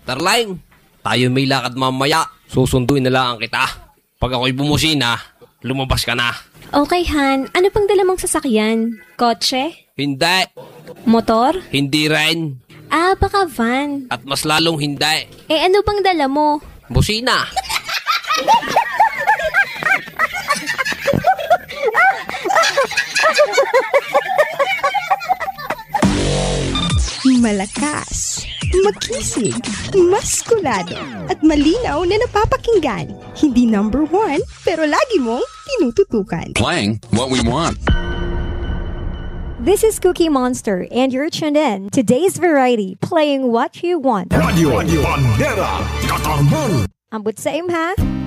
Starline, tayo may lakad mamaya. Susunduin na lang kita. Pag ako'y bumusina, lumabas ka na. Okay, Han. Ano pang dala mong sasakyan? Kotse? Hindi. Motor? Hindi rin. Baka van. At mas lalong hindi. Ano bang dala mo? Busina. Malakas, makisig, maskulado, at malinaw na napapakinggan. Hindi number 1, pero lagi mong tinututukan. Playing what we want. This is Cookie Monster, and you're tuned in to Today's Variety, playing what you want. Radio Bandera Katarman. Ambot sa imha.